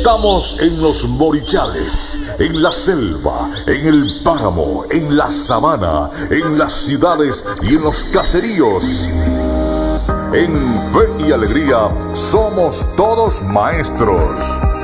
Estamos en los morichales, en la selva, en el páramo, en la sabana, en las ciudades y en los caseríos. En Fe y Alegría somos todos maestros.